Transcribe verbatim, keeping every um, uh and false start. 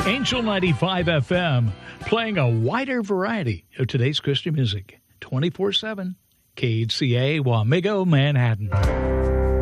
Angel ninety-five F M, playing a wider variety of today's Christian music. twenty-four seven, K H C A, Wamego, Manhattan.